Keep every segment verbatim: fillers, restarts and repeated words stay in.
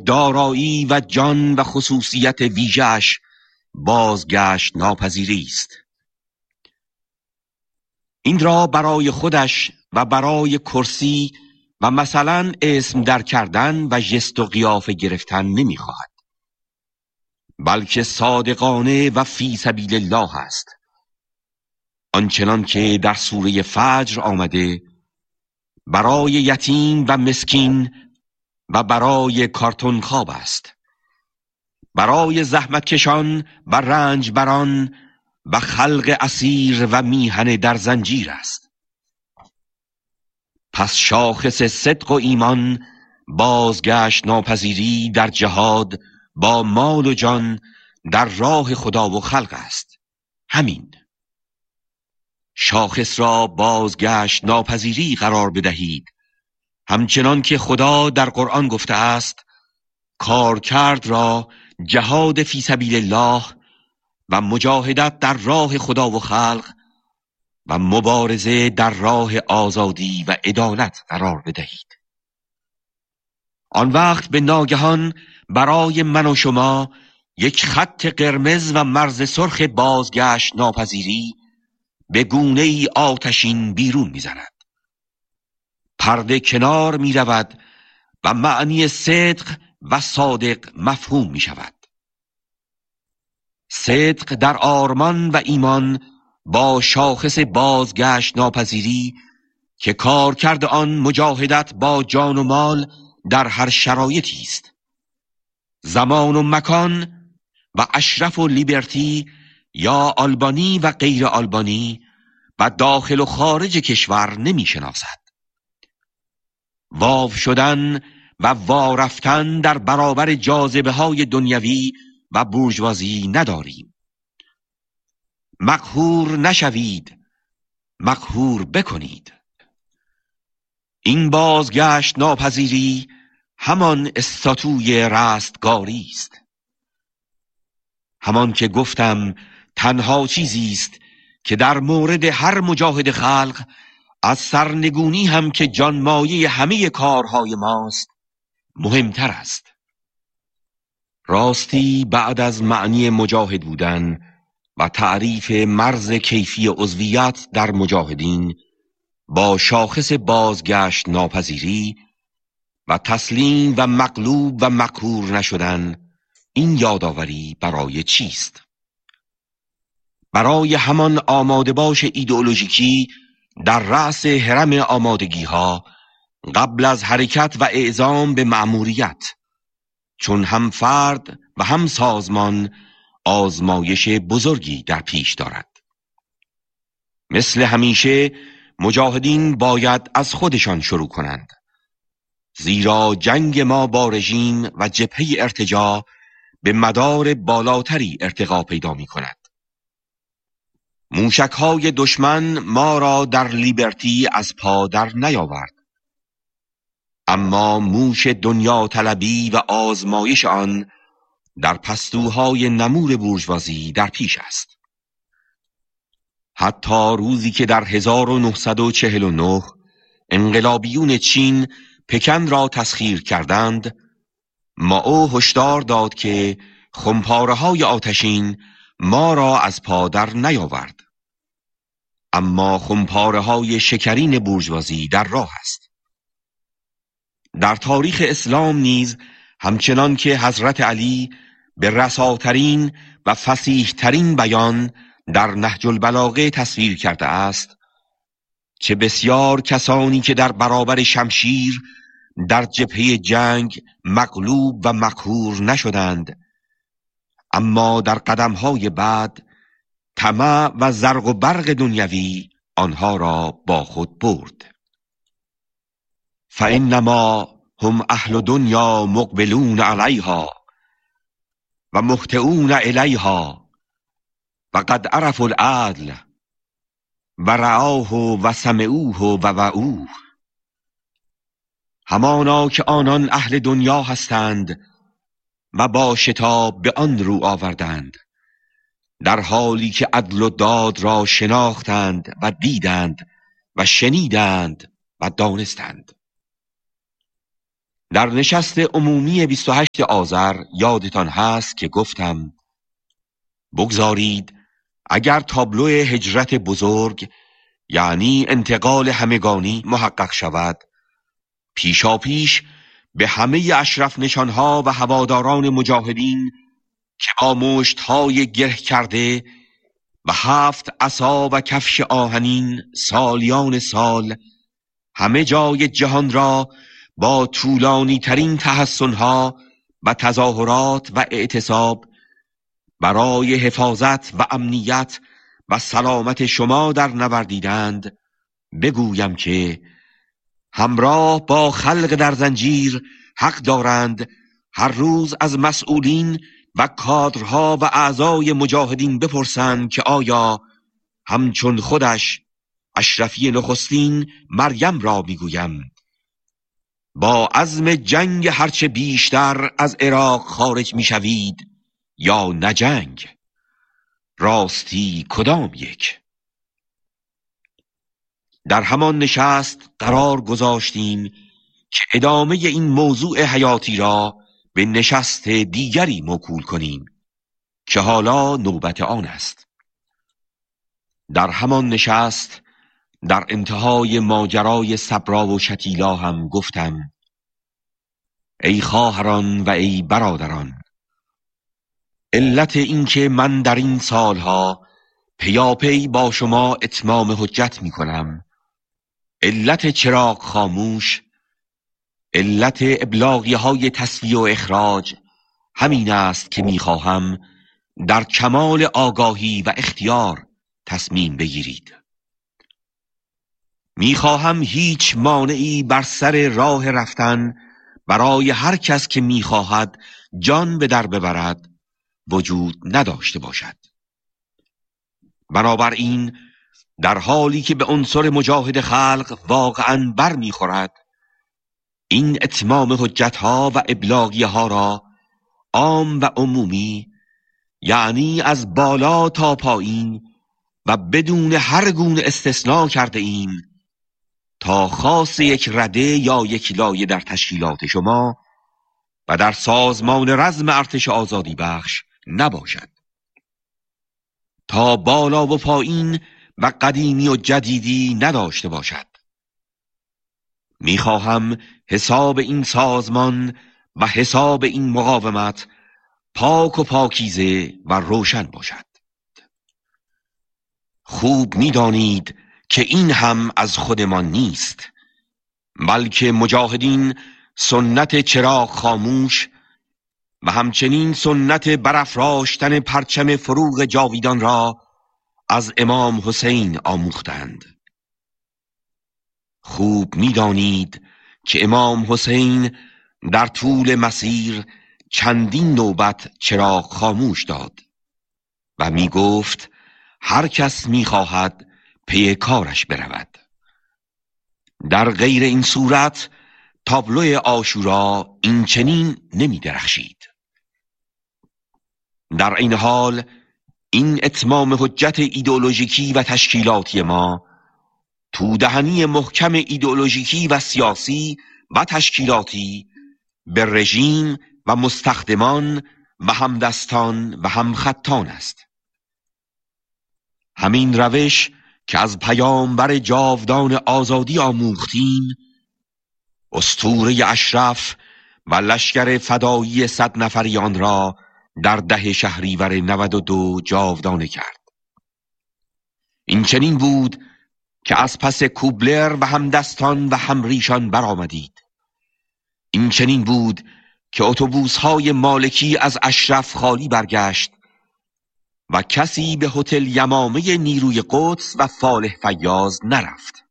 دارایی و جان و خصوصیت ویژه‌اش بازگشت ناپذیری است. این را برای خودش و برای کرسی و مثلا اسم در کردن و ژست و قیافه گرفتن نمی‌خواهد، بلکه صادقانه و فی سبیل الله است. آنچنان که در سوره فجر آمده، برای یتیم و مسکین و برای کارتون خواب است، برای زحمت کشان و رنج بران و خلق اسیر و میهن در زنجیر است. پس شاخص صدق و ایمان بازگشت ناپذیری در جهاد با مال و جان در راه خدا و خلق است. همین. شاخص را بازگشت ناپذیری قرار بدهید، همچنان که خدا در قرآن گفته است کارکرد را جهاد فی سبیل الله و مجاهدت در راه خدا و خلق و مبارزه در راه آزادی و عدالت قرار بدهید. آن وقت به ناگهان برای من و شما یک خط قرمز و مرز سرخ بازگشت ناپذیری به گونه ای آتشین بیرون می‌زند. پرده کنار می رود و معنی صدق و صادق مفهوم می شود. صدق در آرمان و ایمان با شاخص بازگشت ناپذیری که کار کرد آن مجاهدت با جان و مال در هر شرایطی است. زمان و مکان و اشرف و لیبرتی یا آلبانی و غیر آلبانی و داخل و خارج کشور نمی شناسد. واو شدن و وارفتن در برابر جاذبه های دنیوی و بورژوازی نداریم. مقهور نشوید، مقهور بکنید. این بازگشت ناپذیری همان استاتوی رستگاری است. همان که گفتم تنها چیزی است که در مورد هر مجاهد خلق از سرنگونی هم که جانمایه همه کارهای ماست مهمتر است. راستی بعد از معنی مجاهد بودن و تعریف مرز کیفی عضویت در مجاهدین با شاخص بازگشت ناپذیری و تسلیم و مغلوب و مقهور نشدن، این یادآوری برای چیست؟ برای همان آماده باش ایدئولوژیکی در رأس هرم آمادگی ها قبل از حرکت و اعزام به مأموریت، چون هم فرد و هم سازمان آزمایش بزرگی در پیش دارد. مثل همیشه مجاهدین باید از خودشان شروع کنند، زیرا جنگ ما با رژیم و جبهه ارتجاع به مدار بالاتری ارتقا پیدا می کند. موشک‌های دشمن ما را در لیبرتی از پا در نیاورد، اما موش دنیا طلبی و آزمایش آن در پستوهای نمور بورژوازی در پیش است. حتی روزی که در هزار و نهصد و چهل و نه انقلابیون چین پکن را تسخیر کردند، مائو هشدار داد که خمپاره‌های آتشین ما را از پا در نیاورد، اما خمپاره‌های شکرین بورژوازی در راه است. در تاریخ اسلام نیز همچنان که حضرت علی به رساترین و فصیح‌ترین بیان در نهج البلاغه تصویر کرده است، چه بسیار کسانی که در برابر شمشیر در جبهه جنگ مغلوب و مقهور نشدند، اما در قدم‌های بعد طمع و زرق و برق دنیوی آنها را با خود برد. فإنما هم اهل دنیا مقبلون علیها و مهطعون الیها و قد عرفوا العدل و رعاه و سمعوه و وعوه. همانا که آنان اهل دنیا هستند و با شتاب به آن رو آوردند، در حالی که عدل و داد را شناختند و دیدند و شنیدند و دانستند. در نشست عمومی بیست و هشت آذر یادتان هست که گفتم بگذارید اگر تابلو هجرت بزرگ یعنی انتقال همگانی محقق شود، پیشا پیش به همه اشرف نشانها و هواداران مجاهدین که با مشتهای گره کرده و هفت عصا و کفش آهنین سالیان سال همه جای جهان را با طولانی ترین تحسنها و تظاهرات و اعتصاب برای حفاظت و امنیت و سلامت شما در نوردیدند، بگویم که همراه با خلق در زنجیر حق دارند هر روز از مسئولین و کادرها و اعضای مجاهدین بپرسند که آیا همچون خودش اشرفی نخستین مریم را میگویم با عزم جنگ هرچه بیشتر از عراق خارج میشوید یا نه جنگ؟ راستی کدام یک؟ در همان نشست قرار گذاشتیم که ادامه این موضوع حیاتی را به نشست دیگری موکول کنیم که حالا نوبت آن است. در همان نشست در انتهای ماجرای صبرا و شتیلا هم گفتم ای خواهران و ای برادران، علت این که من در این سالها پیاپی با شما اتمام حجت می کنم، علت چراغ خاموش، علت ابلاغی های تصفیه و اخراج همین است که می خواهم در کمال آگاهی و اختیار تصمیم بگیرید. می خواهم هیچ مانعی بر سر راه رفتن برای هر کس که می خواهد جان به در ببرد وجود نداشته باشد. بنابراین در حالی که به عنصر مجاهد خلق واقعاً بر می خورد، این اتمام حجتها و ابلاغیه ها را عام و عمومی، یعنی از بالا تا پایین و بدون هر گونه استثناء کرده ایم تا خاص یک رده یا یک لایه در تشکیلات شما و در سازمان رزم ارتش آزادی بخش نباشد، تا بالا و پایین و قدیمی و جدیدی نداشته باشد. میخواهم حساب این سازمان و حساب این مقاومت پاک و پاکیزه و روشن باشد. خوب میدانید که این هم از خودمان نیست، بلکه مجاهدین سنت چراغ خاموش و همچنین سنت برافراشتن پرچم فروغ جاویدان را از امام حسین آموختند. خوب میدانید که امام حسین در طول مسیر چندین نوبت چراغ خاموش داد و می گفت هر کس می خواهد پی کارش برود. در غیر این صورت تابلوی عاشورا این چنین نمی درخشید. در این حال این اتمام حجت ایدئولوژیکی و تشکیلاتی ما تو دهنی محکم ایدئولوژیکی و سیاسی و تشکیلاتی به رژیم و مستخدمان و همدستان و همخطان است. همین روش که از پیامبر جاودان آزادی آموختیم، اسطوره اشرف و لشکر فدایی صد نفری آن را در ده شهریور نود و دو جاودانه کرد. این چنین بود که از پس کوبلر و همدستان و همریشان برآمدید. این چنین بود که اتوبوس‌های مالکی از اشرف خالی برگشت و کسی به هتل یمامه نیروی قدس و فالح فیاض نرفت.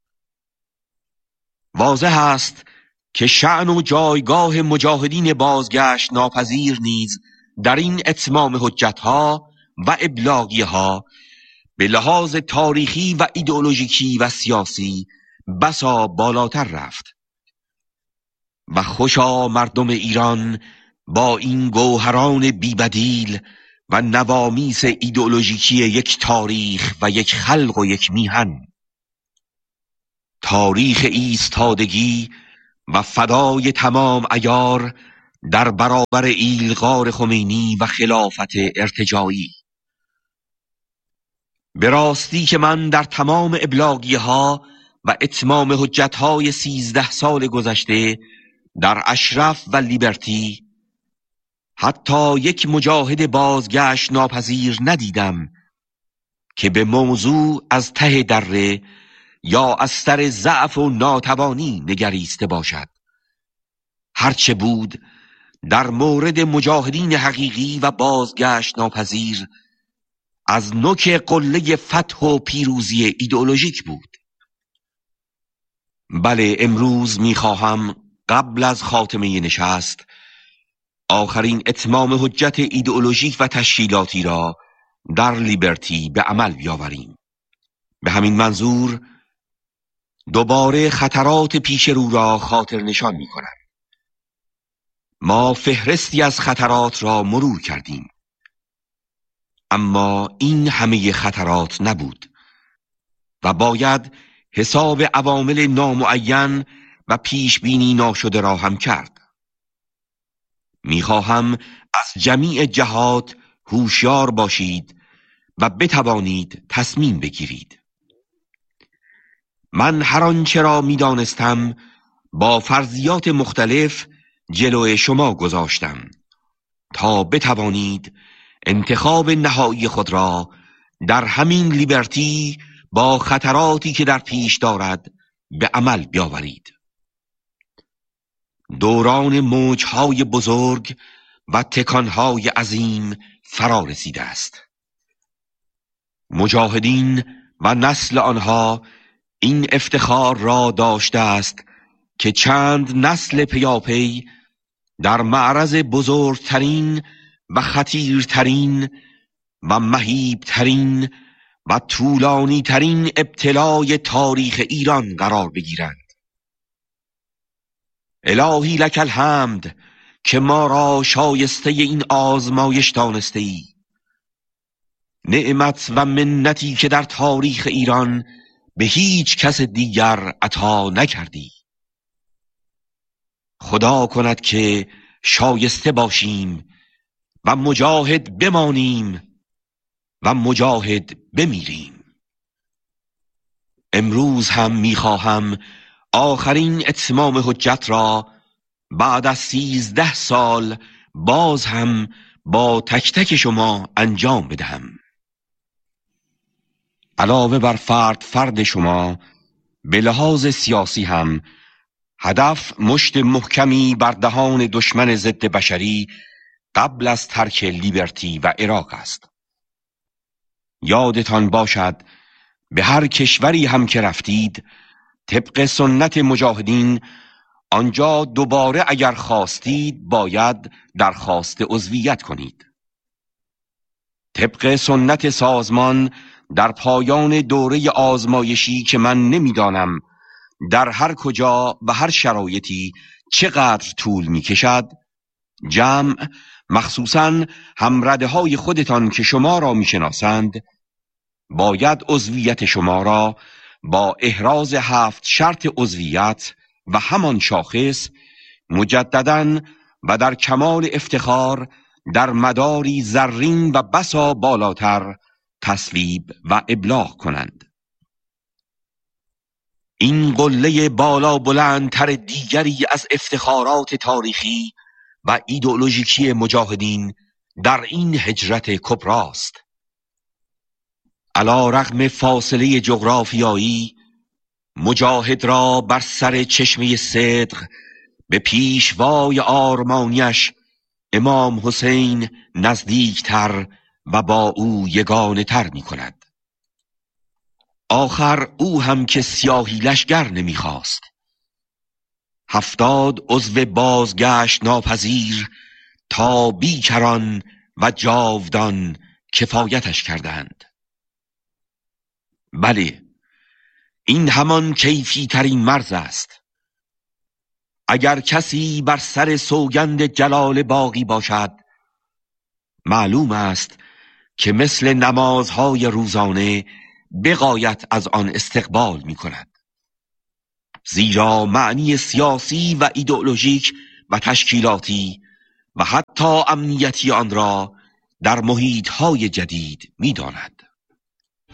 واضح است که شأن و جایگاه مجاهدین بازگشت ناپذیر نیز در این اتمام حجتها و ابلاغیها به لحاظ تاریخی و ایدئولوژیکی و سیاسی بسا بالاتر رفت و خوشا مردم ایران با این گوهران بیبدیل و نوامیس ایدئولوژیکی یک تاریخ و یک خلق و یک میهن. تاریخ ایستادگی و فدای تمام عیار در برابر ایلغار خمینی و خلافت ارتجاعی. به راستی که من در تمام ابلاغیه ها و اتمام حجت های سیزده سال گذشته در اشرف و لیبرتی حتی یک مجاهد بازگشت ناپذیر ندیدم که به موضوع از ته دره یا از سر ضعف و ناتوانی نگریسته باشد. هرچه بود در مورد مجاهدین حقیقی و بازگشت ناپذیر از نوک قله فتح و پیروزی ایدئولوژیک بود. بله، امروز میخواهم قبل از خاتمه نشست آخرین اتمام حجت ایدئولوژیک و تشکیلاتی را در لیبرتی به عمل بیاوریم. به همین منظور دوباره خطرات پیش رو را خاطر نشان می کنم. ما فهرستی از خطرات را مرور کردیم، اما این همه خطرات نبود و باید حساب عوامل نامعین و پیش بینی ناشده را هم کرد. میخواهم از جمیع جهات هوشیار باشید و بتوانید تصمیم بگیرید. من هر آنچه را میدانستم با فرضیات مختلف جلوی شما گذاشتم تا بتوانید انتخاب نهایی خود را در همین لیبرتی با خطراتی که در پیش دارد به عمل بیاورید. دوران موجهای بزرگ و تکانهای عظیم فرا رسیده است. مجاهدین و نسل آنها این افتخار را داشته است که چند نسل پیاپی در معرض بزرگترین و خطیرترین و مهیبترین و طولانی ترین ابتلای تاریخ ایران قرار بگیرند. الهی لک الحمد که ما را شایسته این آزمایش دانسته ای. نعمت و منتی که در تاریخ ایران به هیچ کس دیگر عطا نکردی. خدا کند که شایسته باشیم و مجاهد بمانیم و مجاهد بمیریم. امروز هم میخواهم آخرین اتمام حجت را بعد از سیزده سال باز هم با تک تک شما انجام بدهم. علاوه بر فرد فرد شما، به لحاظ سیاسی هم هدف مشت محکمی بر دهان دشمن ضد بشری قبل از ترک لیبرتی و عراق است. یادتان باشد به هر کشوری هم که رفتید طبق سنت مجاهدین آنجا دوباره اگر خواستید باید درخواست عضویت کنید. طبق سنت سازمان در پایان دوره آزمایشی که من نمیدانم در هر کجا و هر شرایطی چقدر طول می کشد، جمع مخصوصاً همرده های خودتان که شما را می شناسند باید عضویت شما را با احراز هفت شرط عضویت و همان شاخص مجدداً و در کمال افتخار در مداری زرین و بسا بالاتر تصویب و ابلاغ کنند. این قله بالا بلندتر دیگری از افتخارات تاریخی و ایدئولوژیکی مجاهدین در این هجرت کبراست. علی رغم فاصله جغرافیایی، مجاهد را بر سر چشمه صدق به پیشوای آرمانیش امام حسین نزدیکتر و با او یگانه تر می کند. آخر او هم که سیاهی لشگر نمیخواست. هفتاد عضو بازگشت ناپذیر تا بیکران و جاودان کفایتش کردند. بله، این همان کیفی ترین مرز است. اگر کسی بر سر سوگند جلال باقی باشد، معلوم است که مثل نمازهای روزانه بغایت از آن استقبال می کند. زیرا معنی سیاسی و ایدئولوژیک و تشکیلاتی و حتی امنیتی آن را در محیط‌های جدید می‌داند.